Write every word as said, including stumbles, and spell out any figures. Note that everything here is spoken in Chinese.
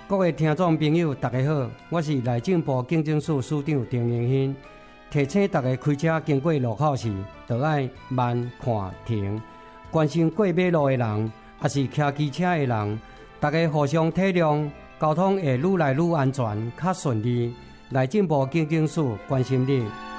各位听众朋友，大家好，我是内政部警政署署长丁荣兴，提醒大家开车经过路口时，就要慢看停，关心过马路的人，也是骑机车的人，大家互相体谅，交通会愈来愈安全，较顺利。内政部警政署关心你。